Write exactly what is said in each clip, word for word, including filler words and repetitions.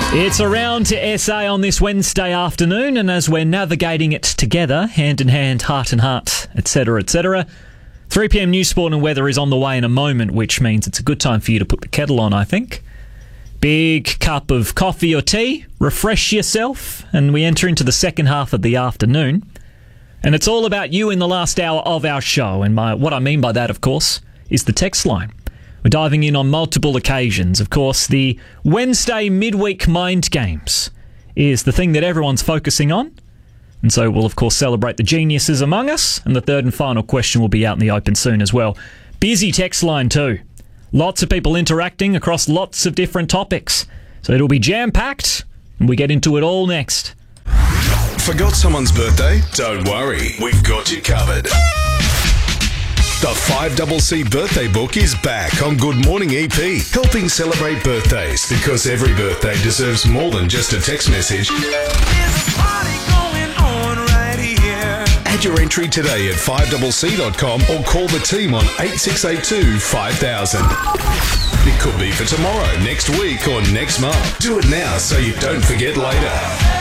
It's around to S A on this Wednesday afternoon, and as we're navigating it together, hand in hand, heart in heart, et cetera, et cetera, three p m news, sport and weather is on the way in a moment, which means it's a good time for you to put the kettle on, I think. Big cup of coffee or tea, refresh yourself, and we enter into the second half of the afternoon. And it's all about you in the last hour of our show, and my, what I mean by that, of course, is the text line. We're diving in on multiple occasions. Of course, the Wednesday midweek mind games is the thing that everyone's focusing on. And so we'll, of course, celebrate the geniuses among us. And the third and final question will be out in the open soon as well. Busy text line too. Lots of people interacting across lots of different topics. So it'll be jam-packed, and we get into it all next. Forgot someone's birthday? Don't worry, we've got you covered. The five C C birthday book is back on Good Morning E P, helping celebrate birthdays, because every birthday deserves more than just a text message. There's a party going on right here. Add your entry today at five c c dot com or call the team on eight six eight two five thousand. It could be for tomorrow, next week or next month. Do it now so you don't forget later.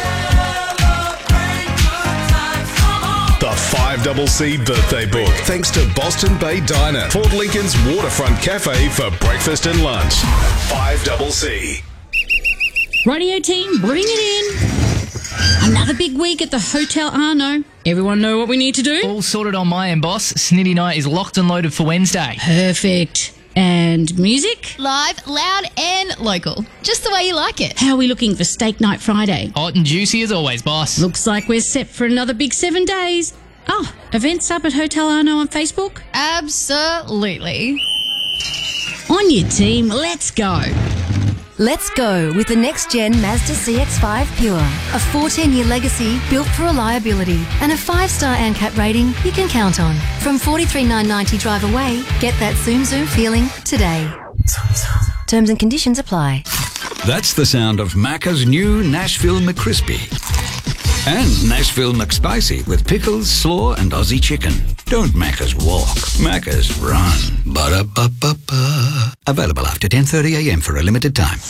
The five C C birthday book, thanks to Boston Bay Diner, Port Lincoln's waterfront cafe for breakfast and lunch. five C C. Radio team, bring it in. Another big week at the Hotel Arno. Everyone know what we need to do? All sorted on my end, boss. Snitty Night is locked and loaded for Wednesday. Perfect. And music? Live, loud and local. Just the way you like it. How are we looking for Steak Night Friday? Hot and juicy as always, boss. Looks like we're set for another big seven days. Oh, events up at Hotel Arno on Facebook? Absolutely. On your team, let's go. Let's go with the next-gen Mazda C X five Pure. A fourteen-year legacy built for reliability and a five-star A N C A T rating you can count on. From forty-three thousand nine hundred ninety drive away, get that Zoom Zoom feeling today. Terms and conditions apply. That's the sound of Macca's new Nashville McCrispy. And Nashville McSpicy with pickles, slaw and Aussie chicken. Don't Macca's walk, Macca's run. Ba-da-ba-ba-ba. Available after ten thirty a m for a limited time.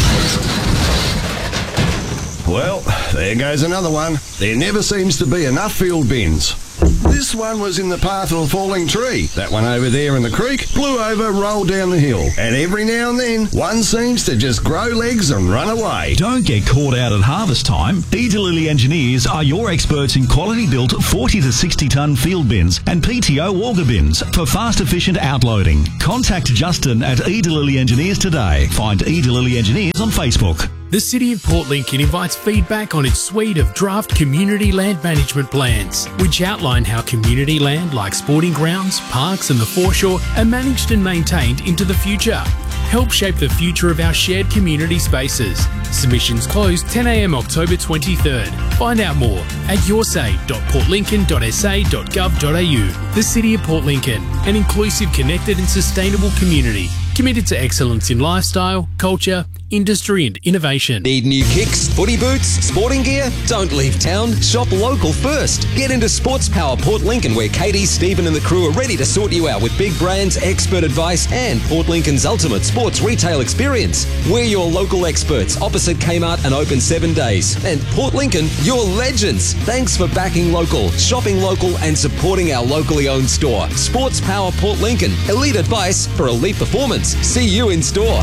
Well, there goes another one. There never seems to be enough field bins. This one was in the path of a falling tree. That one over there in the creek blew over, rolled down the hill. And every now and then, one seems to just grow legs and run away. Don't get caught out at harvest time. Edalili Engineers are your experts in quality-built forty to sixty tonne field bins and P T O auger bins for fast, efficient outloading. Contact Justin at Edalili Engineers today. Find Edalili Engineers on Facebook. The City of Port Lincoln invites feedback on its suite of draft community land management plans, which outline how community land like sporting grounds, parks and the foreshore are managed and maintained into the future. Help shape the future of our shared community spaces. Submissions close ten a m October twenty-third. Find out more at yoursay dot port lincoln dot s a dot gov dot a u. The City of Port Lincoln, an inclusive, connected and sustainable community committed to excellence in lifestyle, culture, industry and innovation. Need new kicks, footy boots, sporting gear? Don't leave town. Shop local first. Get into Sports Power Port Lincoln, where Katie, Stephen and the crew are ready to sort you out with big brands, expert advice and Port Lincoln's ultimate sports retail experience. We're your local experts opposite Kmart and open seven days. And Port Lincoln, you're legends. Thanks for backing local, shopping local and supporting our locally owned store. Sports Power Port Lincoln. Elite advice for elite performance. See you in store.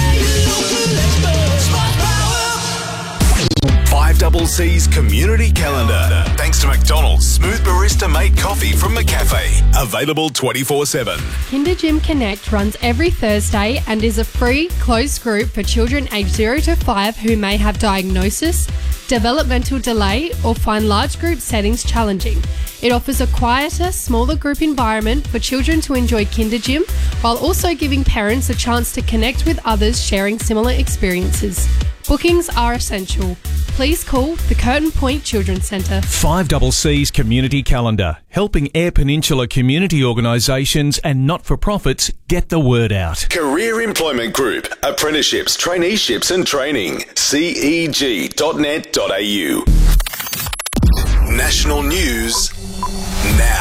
five C C's Community Calendar. Thanks to McDonald's Smooth Barista Mate Coffee from McCafe. Available twenty-four seven. Kinder Gym Connect runs every Thursday and is a free, closed group for children aged zero to five who may have diagnosis, developmental delay or find large group settings challenging. It offers a quieter, smaller group environment for children to enjoy Kinder Gym while also giving parents a chance to connect with others sharing similar experiences. Bookings are essential. Please call the Curtin Point Children's Centre. five C C's Community Calendar, helping Eyre Peninsula community organisations and not-for-profits get the word out. Career Employment Group. Apprenticeships, traineeships and training. C E G dot net dot a u. National news now.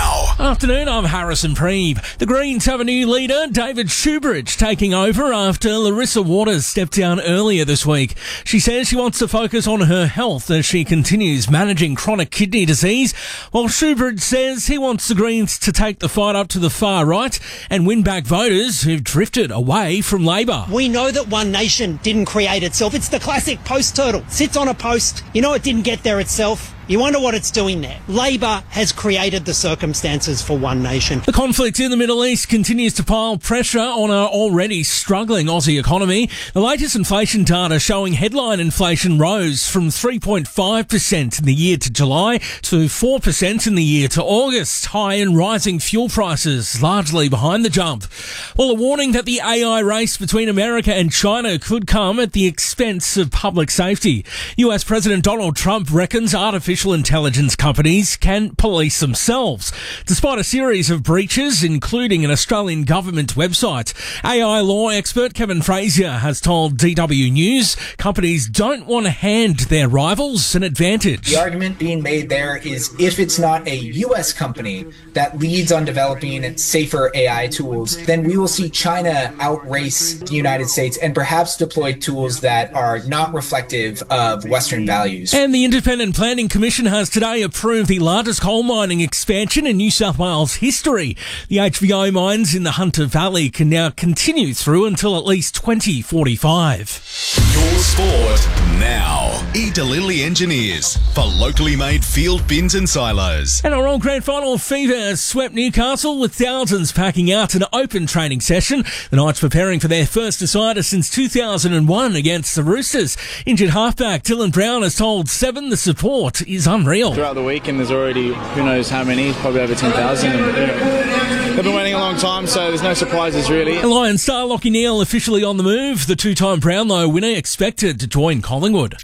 Afternoon, I'm Harrison Preeve. The Greens have a new leader, David Shoebridge, taking over after Larissa Waters stepped down earlier this week. She says she wants to focus on her health as she continues managing chronic kidney disease, while Shoebridge says he wants the Greens to take the fight up to the far right and win back voters who've drifted away from Labor. We know that One Nation didn't create itself. It's the classic post turtle. Sits on a post. You know it didn't get there itself. You wonder what it's doing there. Labor has created the circumstances for One Nation. The conflict in the Middle East continues to pile pressure on our already struggling Aussie economy. The latest inflation data showing headline inflation rose from three point five percent in the year to July to four percent in the year to August. High and rising fuel prices largely behind the jump. Well, a warning that the A I race between America and China could come at the expense of public safety. U S President Donald Trump reckons artificial intelligence companies can police themselves. Despite a series of breaches, including an Australian government website, A I law expert Kevin Frazier has told D W News companies don't want to hand their rivals an advantage. The argument being made there is if it's not a U S company that leads on developing safer A I tools, then we will see China outrace the United States and perhaps deploy tools that are not reflective of Western values. And the Independent Planning Commission has today approved the largest coal mining expansion in New South Wales history. The H V O mines in the Hunter Valley can now continue through until at least twenty forty-five. Your sport now. E. DeLilly Engineers for locally made field bins and silos. And our All Grand Final fever swept Newcastle with thousands packing out an open training session. The Knights preparing for their first decider since two thousand one against the Roosters. Injured halfback Dylan Brown has told Seven the support is unreal. Throughout the weekend there's already who knows how many, probably over ten thousand. You know, they've been waiting a long time, so there's no surprises really. And Lion star Lockie Neal officially on the move. The two-time Brownlow winner expected to join Collingwood.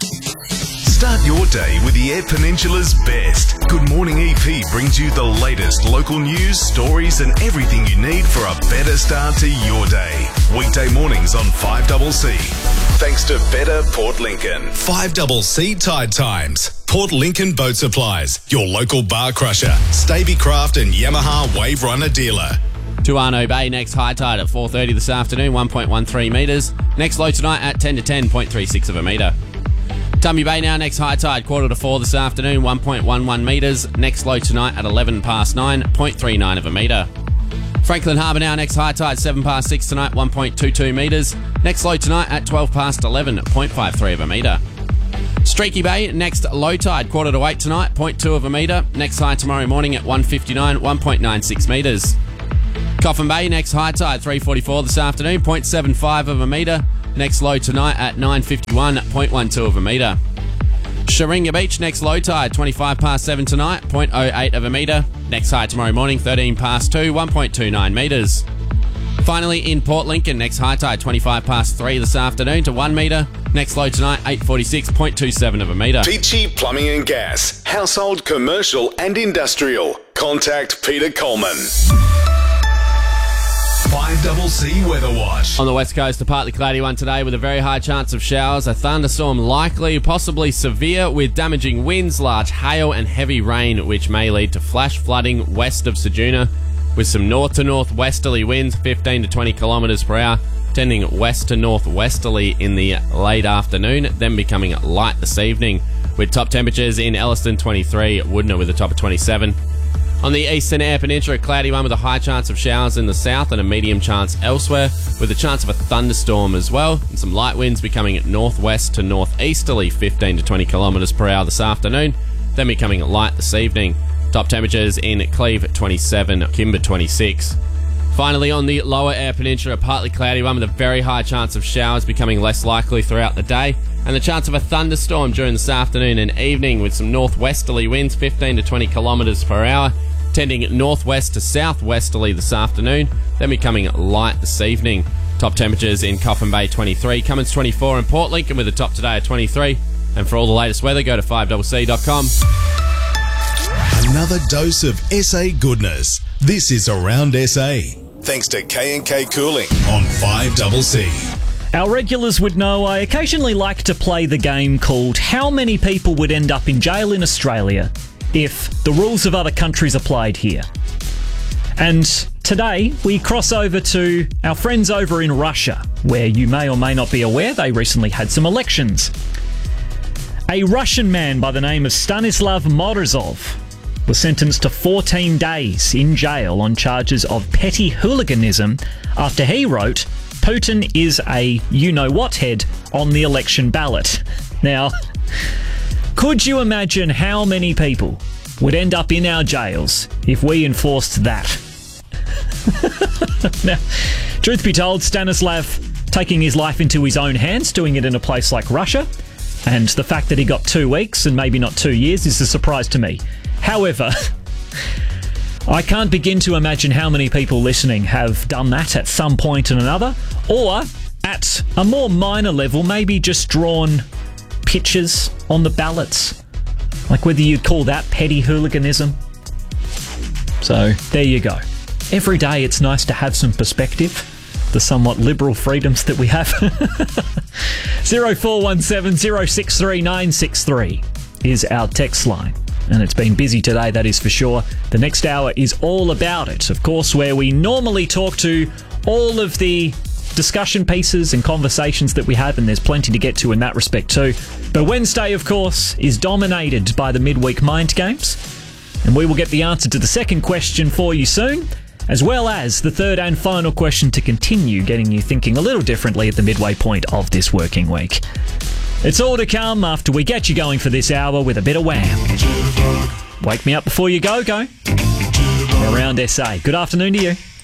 Start your day with the Eyre Peninsula's best. Good Morning E P brings you the latest local news, stories and everything you need for a better start to your day. Weekday mornings on five C C. Thanks to Better Port Lincoln. five C C Tide Times. Port Lincoln Boat Supplies. Your local bar crusher. Stabicraft and Yamaha Wave Runner dealer. To Arno Bay, next high tide at four thirty this afternoon, one point one three metres. Next low tonight at ten to ten, zero point three six of a metre. Tumby Bay now, next high tide, quarter to four this afternoon, one point one one metres. Next low tonight at eleven past nine, zero point three nine of a metre. Franklin Harbour now, next high tide, seven past six tonight, one point two two metres. Next low tonight at twelve past eleven, zero point five three of a metre. Streaky Bay, next low tide, quarter to eight tonight, zero point two of a metre. Next high tomorrow morning at one fifty-nine, one point nine six metres. Coffin Bay, next high tide, three forty-four this afternoon, zero point seven five of a metre. Next low tonight at nine fifty-one, zero point one two of a metre. Sharinga Beach, next low tide, twenty-five past seven tonight, zero point oh eight of a metre. Next high tomorrow morning, thirteen past two, one point two nine metres. Finally, in Port Lincoln, next high tide, twenty-five past three this afternoon to one metre. Next low tonight, eight forty-six, zero point two seven of a metre. Peachy Plumbing and Gas. Household, commercial and industrial. Contact Peter Coleman. five C C Weather Watch. On the west coast, a partly cloudy one today with a very high chance of showers. A thunderstorm likely, possibly severe, with damaging winds, large hail and heavy rain, which may lead to flash flooding west of Ceduna, with some north to northwesterly winds, fifteen to twenty kilometres per hour, tending west to northwesterly in the late afternoon, then becoming light this evening, with top temperatures in Elliston twenty-three, Woodner with a top of twenty-seven. On the eastern Eyre Peninsula, a cloudy one with a high chance of showers in the south and a medium chance elsewhere, with a chance of a thunderstorm as well, and some light winds becoming northwest to northeasterly, fifteen to twenty kilometres per hour this afternoon, then becoming light this evening. Top temperatures in Cleve twenty-seven, Kimber twenty-six. Finally, on the lower Eyre Peninsula, a partly cloudy one with a very high chance of showers becoming less likely throughout the day, and the chance of a thunderstorm during this afternoon and evening, with some northwesterly winds, fifteen to twenty kilometres per hour, tending northwest to southwesterly this afternoon, then becoming light this evening. Top temperatures in Coffin Bay twenty-three, Cummins twenty-four, and Port Lincoln with a top today at twenty-three. And for all the latest weather, go to five C C dot com. Another dose of S A goodness. This is Around S A. Thanks to K and K Cooling on five C C. Our regulars would know I occasionally like to play the game called How Many People Would End Up in Jail in Australia if the rules of other countries applied here. And today we cross over to our friends over in Russia, where you may or may not be aware they recently had some elections. A Russian man by the name of Stanislav Morozov was sentenced to fourteen days in jail on charges of petty hooliganism after he wrote, "Putin is a you-know-what head on the election ballot." Now, could you imagine how many people would end up in our jails if we enforced that? Now, truth be told, Stanislav taking his life into his own hands, doing it in a place like Russia, and the fact that he got two weeks and maybe not two years is a surprise to me. However, I can't begin to imagine how many people listening have done that at some point or another, or at a more minor level, maybe just drawn pictures on the ballots. Like whether you'd call that petty hooliganism. So, there you go. Every day it's nice to have some perspective. The somewhat liberal freedoms that we have. zero four one seven, zero six three nine six three is our text line. And it's been busy today, that is for sure. The next hour is all about it, of course, where we normally talk to all of the discussion pieces and conversations that we have, and there's plenty to get to in that respect too. But Wednesday, of course, is dominated by the midweek mind games, and we will get the answer to the second question for you soon, as well as the third and final question to continue getting you thinking a little differently at the midway point of this working week. It's all to come after we get you going for this hour with a bit of wham. Wake me up before you go, go. Around S A. Good afternoon to you.